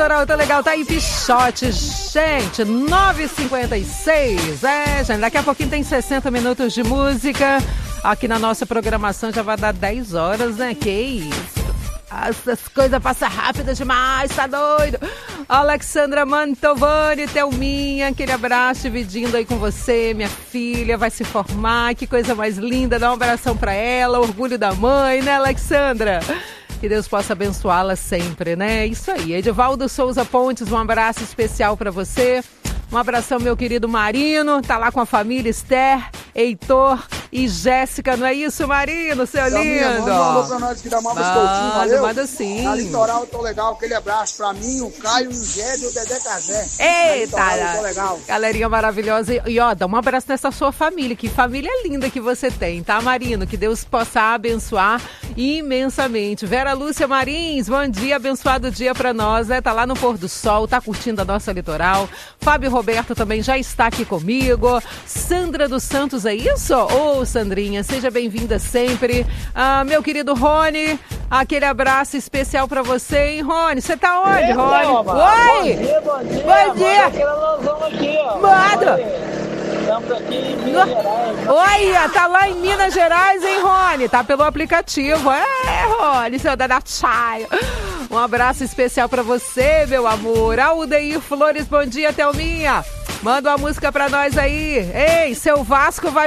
Tá legal, tá aí Pichote, gente, 9h56, gente, daqui a pouquinho tem 60 minutos de música, aqui na nossa programação já vai dar 10 horas, né, que isso, essas coisas passam rápido demais, tá doido? Alexandra Mantovani, Thelminha, aquele abraço dividindo aí com você, minha filha vai se formar, que coisa mais linda, dá um abração pra ela, orgulho da mãe, né, Alexandra? Que Deus possa abençoá-la sempre, né? Isso aí. Edivaldo Souza Pontes, um abraço especial para você. Um abração, meu querido Marino. Tá lá com a família Esther, Heitor e Jéssica. Não é isso, Marino, seu lindo? Manda um alô pra nós aqui da Móveis Coutinho, valeu? Manda sim. Na Litoral, tô legal. Aquele abraço pra mim, o Caio, o Gédio e o Dedé Cazé. Eita! Litoral, tô legal. Galerinha maravilhosa. E ó, dá um abraço nessa sua família. Que família linda que você tem, tá, Marino? Que Deus possa abençoar imensamente. Vera Lúcia Marins, bom dia, abençoado dia pra nós, né? Tá lá no pôr do sol, tá curtindo a nossa Litoral. Fábio Roberto também já está aqui comigo. Sandra dos Santos, é isso? Ô, Sandrinha, seja bem-vinda sempre. Meu querido Rony, aquele abraço especial pra você, hein, Rony? Você tá onde, Rony? Oi! Bom dia! Bom dia! Aqui, ó. Manda! Estamos aqui em Minas Gerais. Olha, tá lá em Minas Gerais, hein, Rony? Tá pelo aplicativo. Rony, seu Dadachaio. Um abraço especial pra você, meu amor. Aldeir Flores, bom dia, Thelminha. Manda uma música pra nós aí. Ei, seu Vasco vai...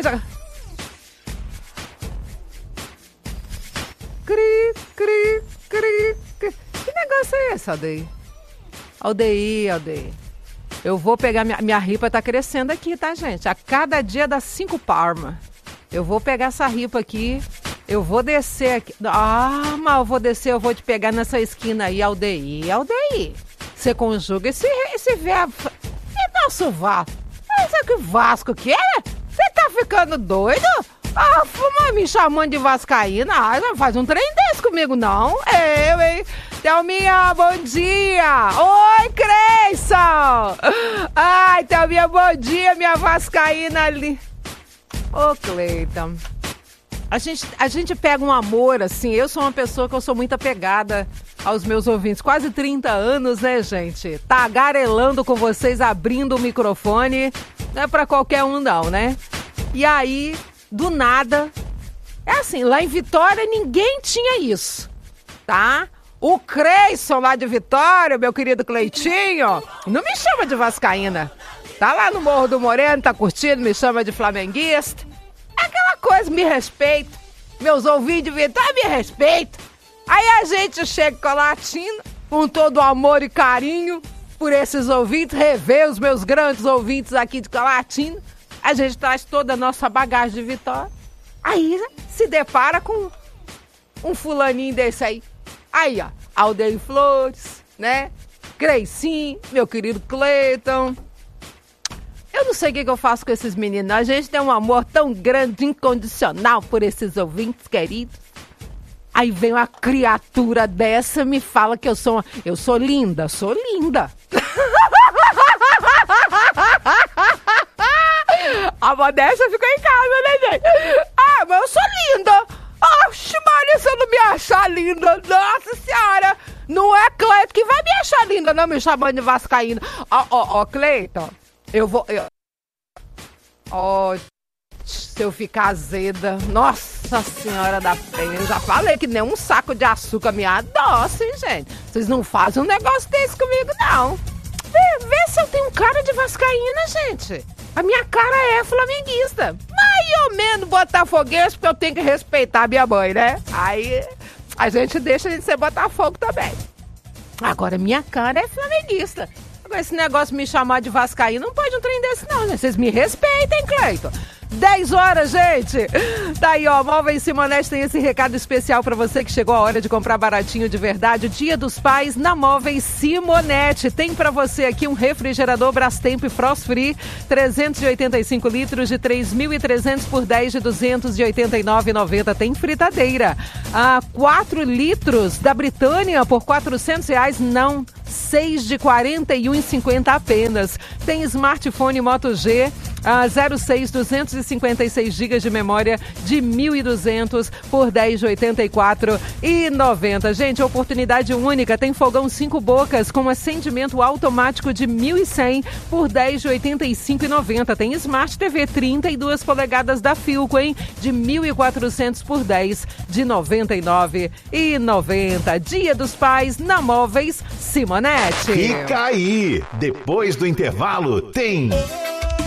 Cri, cri, cri, cri. Que negócio é esse, Aldeir? Aldeir. Eu vou pegar, minha ripa tá crescendo aqui, tá, gente? A cada dia dá 5 palmas. Eu vou pegar essa ripa aqui, eu vou descer aqui. Mas eu vou descer, eu vou te pegar nessa esquina aí, Aldeir. Você conjuga esse verbo. É nosso Vasco. Sabe que Vasco que é? Você tá ficando doido? Fuma me chamando de vascaína. Não faz um trem desse comigo, não. Eu, hein? Thelminha, bom dia! Oi, Creyson! Ai, Thelminha, bom dia, minha vascaína ali. Ô, Cleiton, a gente pega um amor, assim, eu sou uma pessoa que eu sou muito apegada aos meus ouvintes, quase 30 anos, né, gente? Tagarelando com vocês, abrindo o microfone, não é pra qualquer um não, né? E aí, do nada, é assim, lá em Vitória ninguém tinha isso, tá? O Creyson lá de Vitória, meu querido Cleitinho, não me chama de vascaína. Tá lá no Morro do Moreno, tá curtindo, me chama de flamenguista. É aquela coisa, me respeita. Meus ouvintes de Vitória me respeitam. Aí a gente chega com a Latina, com todo o amor e carinho por esses ouvintes, rever os meus grandes ouvintes aqui de Colatina. A gente traz toda a nossa bagagem de Vitória. Aí se depara com um fulaninho desse aí. Aí, ó, Aldeir Flores, né? Creicinho, meu querido Cleiton. Eu não sei o que eu faço com esses meninos. A gente tem um amor tão grande, incondicional por esses ouvintes queridos. Aí vem uma criatura dessa e me fala que eu sou linda. Sou linda. A modéstia ficou em casa, né, gente? Mas eu sou linda. Oxe, Maria, se eu não me achar linda, nossa senhora, não é Cleiton que vai me achar linda, não, me chamando de vascaína. Ó, Cleiton, se eu ficar azeda, nossa senhora da penha, eu já falei que nem um saco de açúcar me adoça, hein, gente? Vocês não fazem um negócio desse comigo, não. Vê se eu tenho cara de vascaína, gente. A minha cara é flamenguista. Mais ou menos botafoguense, porque eu tenho que respeitar a minha mãe, né? Aí a gente deixa de ser Botafogo também. Agora, minha cara é flamenguista. Agora, esse negócio de me chamar de vascaína, não pode um trem desse não, né? Vocês me respeitem, Cleiton. 10 horas, gente! Tá aí, ó, Móveis Simonetti tem esse recado especial pra você que chegou a hora de comprar baratinho de verdade. O Dia dos Pais na Móveis Simonetti. Tem pra você aqui um refrigerador Brastemp Frost Free, 385 litros de 3.300 por 10 de 289,90. Tem fritadeira. 4 litros da Britânia por R$400, não, 6 de 41,50 apenas. Tem smartphone Moto G 06 256 GB de memória de 1.200 por 10 de 84,90. Gente, oportunidade única. Tem fogão 5 bocas com acendimento automático de 1.100 por 10 de 85,90. Tem Smart TV 32 polegadas da Philco, hein? De 1.400 por 10 de 99,90. Dia dos Pais na Móveis Simonetti. Fica aí. Depois do intervalo tem